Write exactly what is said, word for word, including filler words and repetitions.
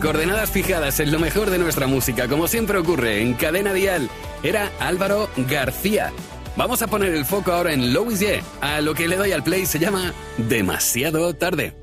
coordenadas fijadas en lo mejor de nuestra música, como siempre ocurre en Cadena Dial, era Álvaro García. Vamos a poner el foco ahora en Louis J. A lo que le doy al play se llama Demasiado Tarde.